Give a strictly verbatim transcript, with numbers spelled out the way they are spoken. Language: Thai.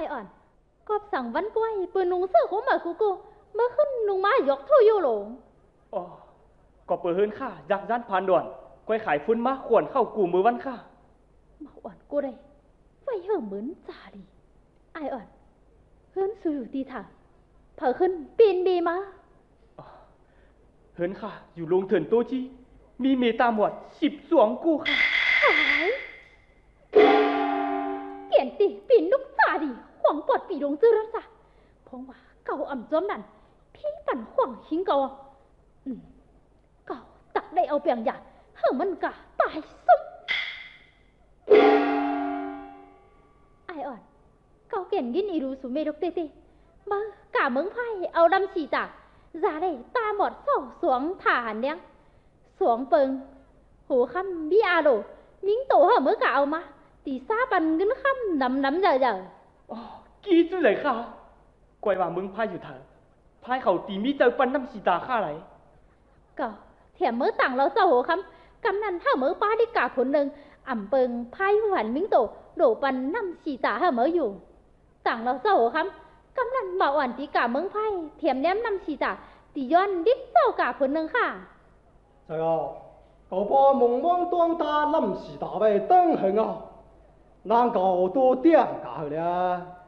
อ่อนกอบสั่งวันป่วยปืนนุงเสื้อของหมากูกูเมื่อขึ้นนุงมายกเท่าอยู่หลงอ๋อก็เปิดเฮินข้าอยากย่านผ่านด่วนก้อยขายฟุ้นมาขวนเข้ากูมือวันข้ามาอ่อนกูได้ไฟเหิมเหมือนจ่าดีไออ่อนเฮินสูอยู่ตีถ่าเผอขึ้นปีนบีมาเฮินข้าอยู่ลงเถินโตจีมีเมตาหมวดสิบสวงกูค่ะหายเกียนตีปีนนุกจ่าดีขวางปอดปีลงจื้อรักษาเพราะว่าเก่าอ่ำจอมนั่นพี่ปั่นขวางหิงเก่าอืมเก่าตักได้เอาเปียงหยาดเหิมมันกะตายซุ่มไออ่อนเก่าเก่นกินอีรูสุเมดกเตเตมากะเมืองไพ่เอาดำฉีจ่าจ่าได้ตาหมดเศร้าสวงถ่าหันเนี้ยสวงเปิงหูคำบิอาโดมิ้งโตเหอะเมื่อกะเอามาตีซาปันขึ้นคำน้ำน้ำเจอเจออ๋อกี่จุดเลยค่ะก้อยว่ามึงพายอยู่เถอะพายเขาตีมีเจอปันน้ำสีตาข้าไรก็เถียมเมื่อต่างเราเจ้าหัวคำกำนันถ้าเมื่อป้าได้กาผลหนึ่งอ่ำเปิงพายหันมิ้งโตโดปันน้ำสีตาเหอะเมื่ออยู่ต่างเราเจ้าหัวคำกำนันบ่าวอ่อนตีกาเมืองไพ่เถียมแนมน้ำสีตาตีย้อนดิบเจ้ากาผลหนึ่งค่ะ这个搞把梦梦当大，lâm是大位等很啊，难搞多点搞了。